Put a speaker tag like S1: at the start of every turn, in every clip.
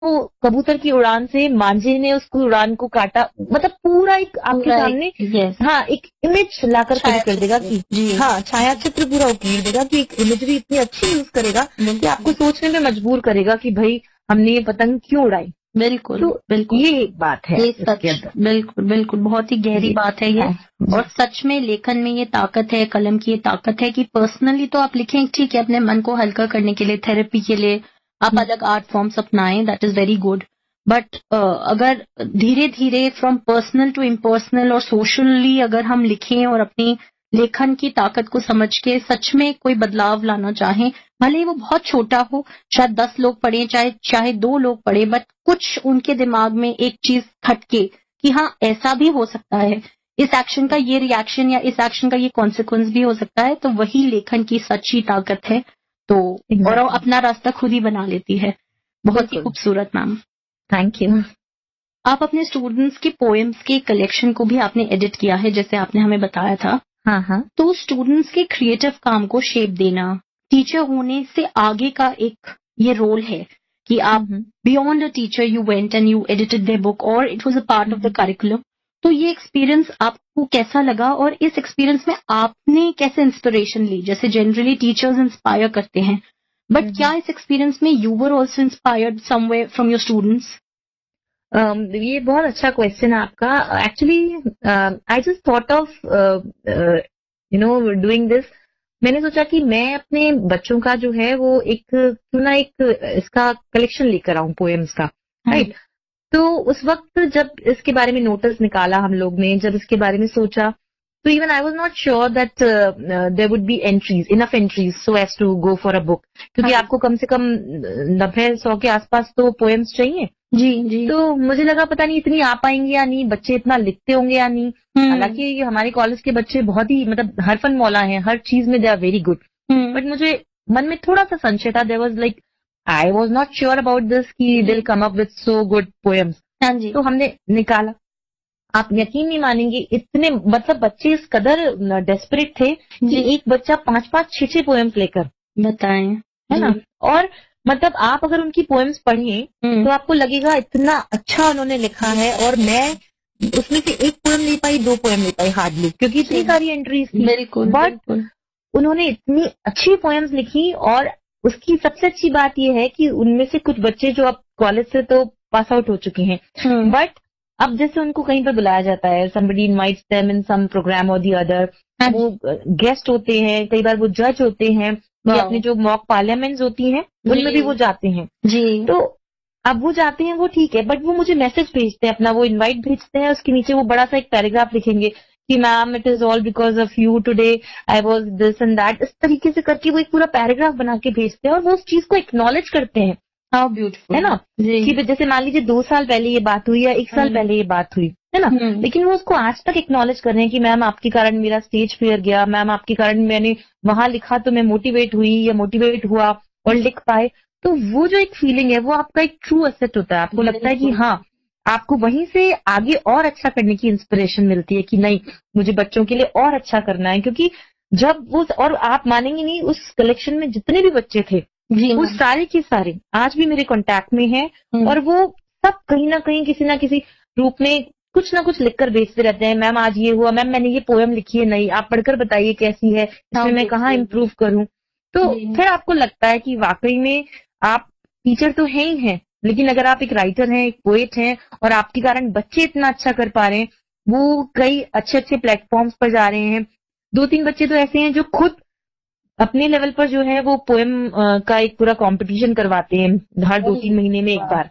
S1: वो कबूतर की उड़ान से मांझे ने उसको उड़ान को काटा, मतलब पूरा एक आपके सामने हाँ एक इमेज लाकर खड़ी कर देगा कि हाँ छाया चित्र पूरा उकेर देगा कि एक इमेजरी इतनी अच्छी यूज करेगा कि आपको सोचने में मजबूर करेगा कि भाई हमने ये पतंग क्यों उड़ाई।
S2: बिल्कुल
S1: तो
S2: बिल्कुल
S1: ये एक बात है,
S2: ये सच, बिल्कुल बिल्कुल बहुत ही गहरी बात है ये। और सच में लेखन में ये ताकत है, कलम की ये ताकत है कि पर्सनली तो आप लिखें, ठीक है, अपने मन को हल्का करने के लिए, थेरेपी के लिए आप अलग आर्ट फॉर्म्स अपनाएं, that is very good. But अगर धीरे धीरे फ्रॉम पर्सनल टू इम्पर्सनल और सोशली अगर हम लिखें और अपनी लेखन की ताकत को समझ के सच में कोई बदलाव लाना चाहें, भले ही वो बहुत छोटा हो, शायद 10 लोग पढ़े, चाहे 2 लोग पढ़े, बट कुछ उनके दिमाग में एक चीज खटके कि हाँ ऐसा भी हो सकता है, इस एक्शन का ये रिएक्शन या इस एक्शन का ये कॉन्सिक्वेंस भी हो सकता है, तो वही लेखन की सच्ची ताकत है। तो और वो अपना रास्ता खुद ही बना लेती है। बहुत ही खूबसूरत मैम,
S1: थैंक यू।
S2: आप अपने स्टूडेंट्स की पोएम्स के कलेक्शन को भी आपने एडिट किया है, जैसे आपने हमें बताया था।
S1: हाँ हाँ।
S2: तो स्टूडेंट्स के क्रिएटिव काम को शेप देना टीचर होने से आगे का एक ये रोल है कि आप beyond a teacher you went and you edited their book और it was a part of the curriculum. तो ये एक्सपीरियंस आपको कैसा लगा और इस एक्सपीरियंस में आपने कैसे इंस्पिरेशन ली? जैसे जनरली टीचर्स इंस्पायर करते हैं, बट क्या इस एक्सपीरियंस में you were also inspired somewhere from your students?
S1: ये बहुत अच्छा क्वेश्चन है आपका। Actually I just thought of doing this. मैंने सोचा कि मैं अपने बच्चों का जो है वो एक क्यों ना एक इसका कलेक्शन लेकर आऊं पोएम्स का, राइट। तो उस वक्त जब इसके बारे में नोटिस निकाला हम लोग ने, जब इसके बारे में सोचा, तो even I was not sure that there would be entries, enough entries so as to go for a book, क्योंकि आपको कम से कम 90-100 के आसपास तो पोएम्स चाहिए।
S2: जी।
S1: तो मुझे लगा पता नहीं इतनी आ पाएंगे या नहीं, बच्चे इतना लिखते होंगे या नहीं। हालांकि हमारे कॉलेज के बच्चे बहुत ही मतलब हरफन मौला हैं, हर चीज में they are very good, but मुझे मन में थोड़ा सा संशय था। There was like I was not sure about this कि they will come up with so good poems. तो हमने निकाला, आप यकीन नहीं मानेंगे, इतने मतलब बच्चे इस कदर डेस्परेट थे कि एक बच्चा 5-5, 6-6 पोएम्स लेकर,
S2: बताएं,
S1: है ना। और मतलब आप अगर उनकी पोएम्स पढ़ें तो आपको लगेगा इतना अच्छा उन्होंने लिखा है, और मैं उसमें से एक पोएम ले पाई, 2 पोएम ले पाई हार्डली, क्योंकि इतनी सारी एंट्रीज थी।
S2: बिल्कुल,
S1: बट उन्होंने इतनी अच्छी पोएम्स लिखी, और उसकी सबसे अच्छी बात यह है कि उनमें से कुछ बच्चे जो अब कॉलेज से तो पास आउट हो चुके हैं, बट अब जैसे उनको कहीं पर बुलाया जाता है, somebody invites them in some program or the other, वो गेस्ट होते हैं, कई बार वो जज होते हैं, अपने जो मॉक पार्लियामेंट्स होती हैं उनमें भी वो जाते हैं जी। तो अब वो जाते हैं वो ठीक है, बट वो मुझे मैसेज भेजते हैं, अपना वो इनवाइट भेजते हैं, उसके नीचे वो बड़ा सा एक पैराग्राफ लिखेंगे कि ma'am it is all because of you today I was this and that, इस तरीके से करके वो एक पूरा पैराग्राफ बना के भेजते हैं, और वो उस चीज को एक्नॉलेज करते हैं।
S2: हाउ ब्यूटीफुल,
S1: है ना, कि जैसे मान लीजिए 2 साल पहले ये बात हुई या 1 साल पहले ये बात हुई, है ना, लेकिन वो उसको आज तक एक्नॉलेज कर रहे हैं कि मैम आपके कारण मेरा स्टेज फेयर गया, मैम आपके कारण मैंने वहां लिखा तो मैं मोटिवेट हुई या मोटिवेट हुआ और लिख पाए। तो वो जो एक फीलिंग है वो आपका एक ट्रू एसेट होता है। आपको लगता है कि हाँ, आपको वहीं से आगे और अच्छा करने की इंस्पिरेशन मिलती है कि नहीं, मुझे बच्चों के लिए और अच्छा करना है। क्योंकि जब वो, और आप मानेंगे नहीं, उस कलेक्शन में जितने भी बच्चे थे वो सारे के सारे आज भी मेरे कांटेक्ट में हैं, और वो सब कहीं ना कहीं किसी ना किसी रूप में कुछ ना कुछ लिखकर भेजते रहते हैं। मैम आज ये हुआ, मैम मैंने ये पोएम लिखी है नई, आप पढ़कर बताइए कैसी है, इसमें मैं कहाँ इम्प्रूव करूं। तो फिर आपको लगता है कि वाकई में आप टीचर तो है ही हैं, लेकिन अगर आप एक राइटर हैं, एक पोएट हैं, और आपके कारण बच्चे इतना अच्छा कर पा रहे हैं, वो कई अच्छे अच्छे प्लेटफॉर्म्स पर जा रहे हैं। 2-3 बच्चे तो ऐसे हैं जो खुद अपने लेवल पर जो है वो पोएम का एक पूरा कंपटीशन करवाते हैं हर 2-3 महीने में एक बार।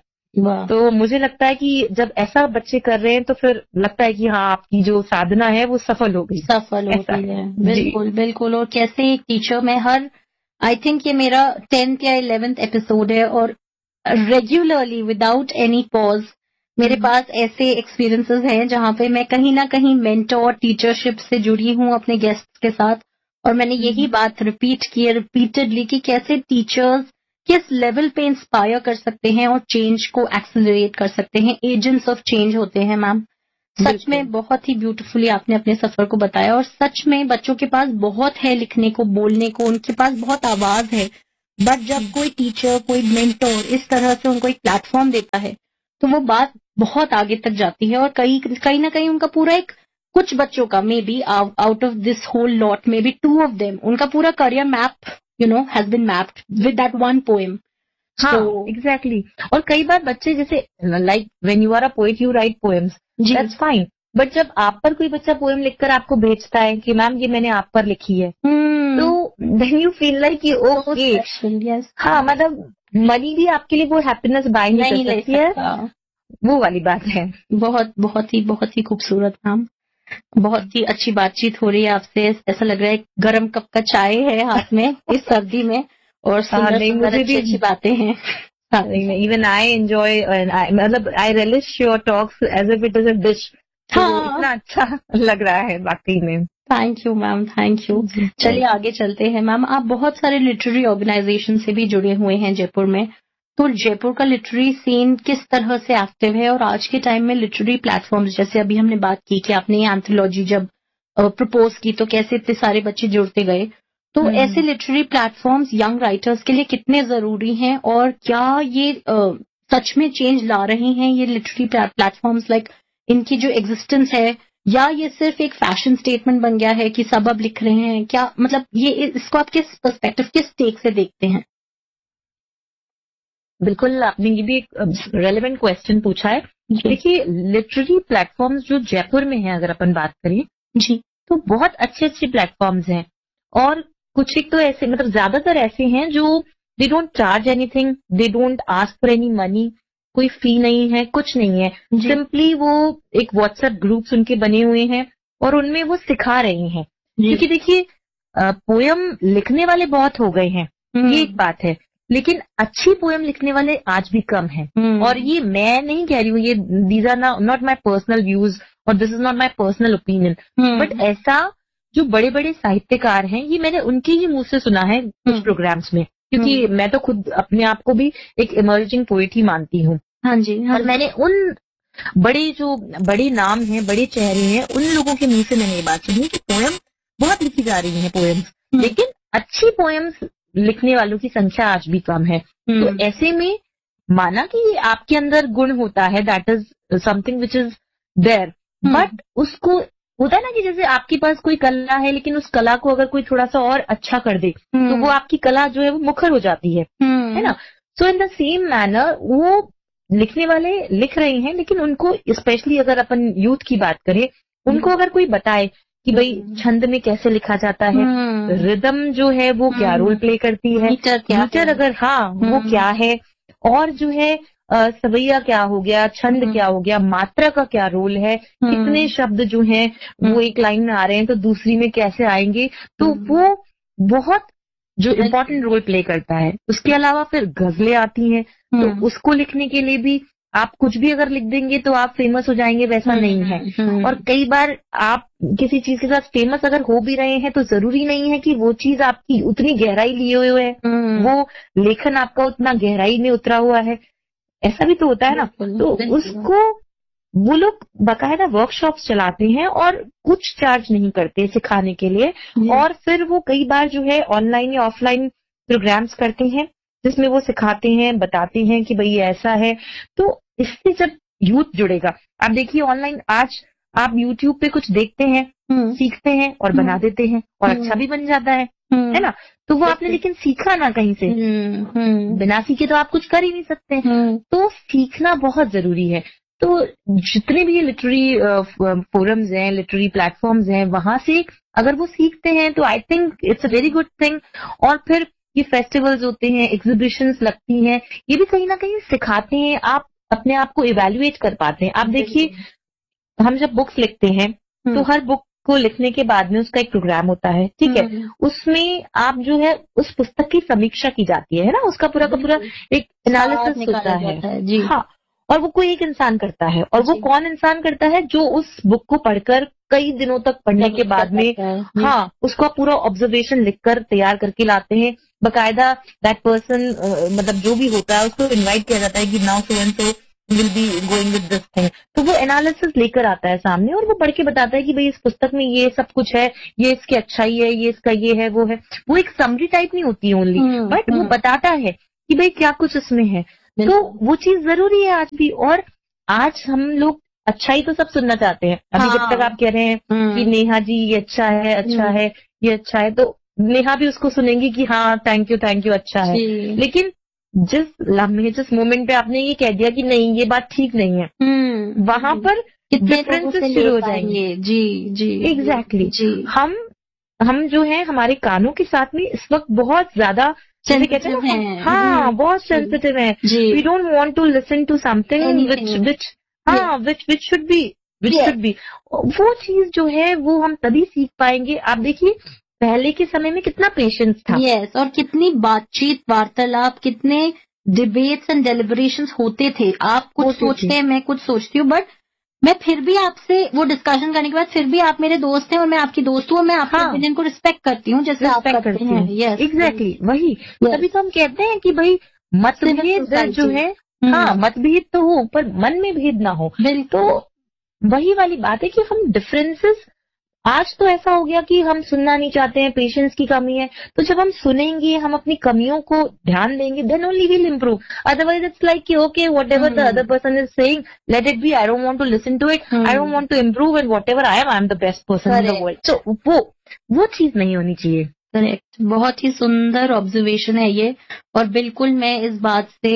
S1: तो मुझे लगता है कि जब ऐसा बच्चे कर रहे हैं तो फिर लगता है कि हाँ, आपकी जो साधना है वो सफल हो गई,
S2: सफल होती है। बिल्कुल बिल्कुल। और कैसे एक टीचर में आई थिंक ये मेरा 10th या 11th एपिसोड है, और रेगुलरली विदाउट एनी पॉज मेरे पास ऐसे एक्सपीरियंसेस हैं जहाँ पे मैं कहीं ना कहीं मेंटोर टीचरशिप से जुड़ी हूँ अपने गेस्ट के साथ, और मैंने यही बात रिपीट की है रिपीटेडली कि कैसे टीचर्स किस लेवल पे इंस्पायर कर सकते हैं और चेंज को एक्सेलरेट कर सकते हैं, एजेंट्स ऑफ चेंज होते हैं मैम। सच में बहुत ही ब्यूटीफुली आपने अपने सफर को बताया, और सच में बच्चों के पास बहुत है लिखने को, बोलने को, उनके पास बहुत आवाज है, बट जब कोई टीचर, कोई मेंटर इस तरह से उनको एक प्लेटफॉर्म देता है तो वो बात बहुत आगे तक जाती है, और कहीं ना कहीं उनका पूरा एक, कुछ बच्चों का may be out of this whole lot may be 2 of them, उनका पूरा career map has been mapped with that one poem.
S1: हाँ, एग्जैक्टली। और कई बार बच्चे जैसे like when you are a poet you write poems, that's fine, but जब आप पर कोई बच्चा पोएम लिखकर आपको भेजता है कि मैम ये मैंने आप पर लिखी है, तो then you feel like okay, हाँ, मतलब मनी भी आपके लिए वो हैप्पीनेस बाय नहीं कर सकती है, वो वाली बात है।
S2: बहुत ही खूबसूरत मैम, बहुत ही अच्छी बातचीत हो रही है आपसे। ऐसा लग रहा है गरम कप का चाय है हाथ में इस सर्दी में, और सुंदर अच्छी बातें हैं।
S1: इवन आई एंजॉय, मतलब आई relish your talks as if it is a dish. इतना अच्छा लग रहा है वाकई में।
S2: Thank you ma'am, thank you. चलिए आगे चलते हैं मैम। आप बहुत सारे लिटरेरी ऑर्गेनाइजेशन से भी जुड़े हुए हैं जयपुर में, तो जयपुर का लिटरेरी सीन किस तरह से एक्टिव है, और आज के टाइम में लिटरेरी प्लेटफॉर्म्स, जैसे अभी हमने बात की कि आपने ये एंथोलॉजी जब प्रपोज की तो कैसे इतने सारे बच्चे जुड़ते गए, तो ऐसे लिटरेरी प्लेटफॉर्म्स यंग राइटर्स के लिए कितने जरूरी हैं, और क्या ये सच में चेंज ला रहे हैं ये लिटरेरी प्लेटफॉर्म्स, लाइक इनकी जो एग्जिस्टेंस है, या ये सिर्फ एक फैशन स्टेटमेंट बन गया है कि सब अब लिख रहे हैं? क्या मतलब ये, इसको आप किस पर्सपेक्टिव, किस टेक से देखते हैं?
S1: बिल्कुल, आपने ये भी एक रेलेवेंट क्वेश्चन पूछा है। देखिए, लिटरेरी प्लेटफॉर्म्स जो जयपुर में है, अगर अपन बात करें
S2: जी,
S1: तो बहुत अच्छे अच्छे प्लेटफॉर्म्स हैं, और कुछ एक तो ऐसे, मतलब ज्यादातर ऐसे हैं जो they don't charge anything, they don't ask for any money, कोई फी नहीं है, कुछ नहीं है, सिंपली वो एक व्हाट्सएप ग्रुप्स उनके बने हुए हैं और उनमें वो सिखा रहे हैं। क्योंकि देखिए, पोयम लिखने वाले बहुत हो गए हैं, ये एक बात है, लेकिन अच्छी पोयम लिखने वाले आज भी कम हैं। और ये मैं नहीं कह रही हूँ, ये these are not my personal views और this is not my personal opinion, but ऐसा जो बड़े बड़े साहित्यकार हैं, ये मैंने उनके ही मुंह से सुना है कुछ प्रोग्राम्स में, क्योंकि मैं तो खुद अपने आप को भी एक इमर्जिंग पोएट ही मानती हूँ।
S2: हाँ जी,
S1: और मैंने उन बड़े नाम हैं, बड़े चेहरे हैं, उन लोगों के मुंह से मैंने ये बात सुनी कि पोयम बहुत लिखी जा रही है पोएम्स, लेकिन अच्छी पोएम्स लिखने वालों की संख्या आज भी कम है। तो ऐसे में माना कि आपके अंदर गुण होता है, that is something which is there, but उसको होता है ना कि जैसे आपके पास कोई कला है, लेकिन उस कला को अगर कोई थोड़ा सा और अच्छा कर दे तो वो आपकी कला जो है वो मुखर हो जाती है ना। सो इन द सेम मैनर वो लिखने वाले लिख रहे हैं, लेकिन उनको स्पेशली अगर अपन यूथ की बात करें, उनको अगर कोई बताए कि भाई छंद में कैसे लिखा जाता है, रिदम जो है वो क्या रोल प्ले करती है, मीटर अगर वो क्या है, और जो है सवैया क्या हो गया, छंद क्या हो गया, मात्रा का क्या रोल है, कितने शब्द जो हैं वो एक लाइन में आ रहे हैं तो दूसरी में कैसे आएंगे, तो वो बहुत जो इम्पोर्टेंट रोल प्ले करता है। उसके अलावा फिर गजलें आती हैं, तो उसको लिखने के लिए भी आप कुछ भी अगर लिख देंगे तो आप फेमस हो जाएंगे, वैसा नहीं है। और कई बार आप किसी चीज के साथ फेमस अगर हो भी रहे हैं तो जरूरी नहीं है कि वो चीज आपकी उतनी गहराई लिए हुए है, वो लेखन आपका उतना गहराई में उतरा हुआ है, ऐसा भी तो होता है ना। तो उसको वो लोग बाकायदा वर्कशॉप्स चलाते हैं और कुछ चार्ज नहीं करते सिखाने के लिए, और फिर वो कई बार जो है ऑनलाइन या ऑफलाइन प्रोग्राम्स करते हैं जिसमें वो सिखाते हैं, बताते हैं कि भाई ऐसा है। तो इससे जब यूथ जुड़ेगा, आप देखिए ऑनलाइन आज आप यूट्यूब पे कुछ देखते हैं, सीखते हैं और बना देते हैं, और अच्छा भी बन जाता है ना। तो वो आपने लेकिन सीखा ना कहीं से, बिना सीखे तो आप कुछ कर ही नहीं सकते। तो सीखना बहुत जरूरी है। तो जितने भी ये लिटरेरी फोरम्स हैं, लिटरेरी प्लेटफॉर्म्स हैं, वहां से अगर वो सीखते हैं तो I think it's a very good thing. और फिर ये फेस्टिवल्स होते हैं, एग्जीबिशंस लगती हैं, ये भी कहीं ना कहीं सिखाते हैं, आप अपने आप को इवेल्युएट कर पाते हैं। आप देखिए, हम जब बुक्स लिखते हैं तो हर बुक को लिखने के बाद में उसका एक प्रोग्राम होता है, ठीक है, उसमें आप जो है उस पुस्तक की समीक्षा की जाती है ना, उसका पूरा का पूरा एक एनालिसिस होता है जी। हाँ, और वो कोई एक इंसान करता है, और वो कौन इंसान करता है, जो उस बुक को पढ़कर कई दिनों तक पढ़ने के बाद में उसका पूरा ऑब्जर्वेशन लिखकर तैयार करके लाते हैं। बकायदा दैट पर्सन मतलब जो भी होता है उसको इनवाइट किया जाता है कि now so and so will be going with this thing. तो वो एनालिसिस लेकर आता है सामने और वो पढ़ के बताता है कि भाई इस पुस्तक में ये सब कुछ है, ये इसकी अच्छाई है, ये इसका ये है, वो है। वो एक समरी टाइप नहीं होती है ओनली, बट वो बताता है कि भाई क्या कुछ इसमें है। तो वो चीज जरूरी है आज भी। और आज हम लोग अच्छाई तो सब सुनना चाहते हैं। अभी जब तक आप कह रहे हैं कि नेहा जी ये अच्छा है, अच्छा है, ये अच्छा है, तो नेहा भी उसको सुनेंगी कि हाँ थैंक यू अच्छा है। लेकिन जिस लम्हे, जिस मोमेंट पे आपने ये कह दिया कि नहीं ये बात ठीक नहीं है, वहां पर डिफरेंसेस शुरू हो जाएंगे।
S2: जी
S1: एग्जैक्टली। हम जो है हमारे कानों के साथ में इस वक्त बहुत ज्यादा
S2: सेंसिटिव हैं।
S1: हाँ, बहुत सेंसिटिव है। We don't want to listen to something which should be वो चीज जो है वो हम तभी सीख पाएंगे। आप देखिए पहले के समय में कितना पेशेंस था।
S2: यस, और कितनी बातचीत, वार्तालाप, कितने डिबेट्स एंड डेलिब्रेशंस होते थे। आप कुछ सोचते हैं, मैं कुछ सोचती हूँ, बट मैं फिर भी आपसे वो डिस्कशन करने के बाद फिर भी आप मेरे दोस्त हैं और मैं आपकी दोस्त हूँ और मैं आपके ओपिनियन को रिस्पेक्ट करती हूँ जैसे आप करते हैं। यस,
S1: एग्जैक्टली वही। तभी तो हम कहते हैं कि भाई मतभेद जो है, हाँ मतभेद तो हो पर मन में भेद ना हो। तो वही वाली बात है कि हम डिफरेंसेस, आज तो ऐसा हो गया कि हम सुनना नहीं चाहते हैं, पेशेंस की कमी है। तो जब हम सुनेंगे, हम अपनी कमियों को ध्यान देंगे, then only will improve. Otherwise it's like कि okay whatever the other person is saying, let it be, I don't want to listen to it, I don't want to improve, and whatever I am the best person in the world. तो वो चीज नहीं होनी चाहिए।
S2: Correct, बहुत ही सुंदर observation है ये। और बिल्कुल मैं इस बात से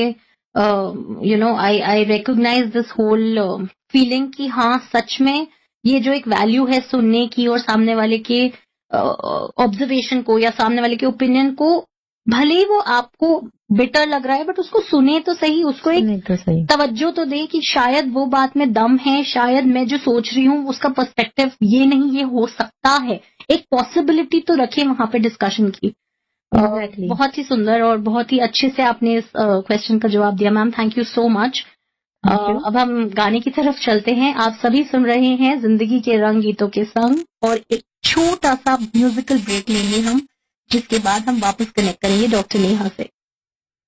S2: I recognise this whole feeling कि हाँ सच में ये जो एक वैल्यू है सुनने की और सामने वाले के ऑब्जर्वेशन को या सामने वाले के ओपिनियन को, भले ही वो आपको बिटर लग रहा है बट उसको सुने तो सही, उसको एक तवज्जो तो दे कि शायद वो बात में दम है, शायद मैं जो सोच रही हूँ उसका पर्सपेक्टिव ये नहीं, ये हो सकता है। एक पॉसिबिलिटी तो रखे वहां पे डिस्कशन की। बहुत ही सुंदर और बहुत ही अच्छे से आपने इस क्वेश्चन का जवाब दिया ma'am, thank you so much. अब हम गाने की तरफ चलते हैं। आप सभी सुन रहे हैं जिंदगी के रंग गीतों के संग, और एक छोटा सा म्यूजिकल ब्रेक लेंगे हम, जिसके बाद हम वापस कनेक्ट करेंगे डॉक्टर नेहा से।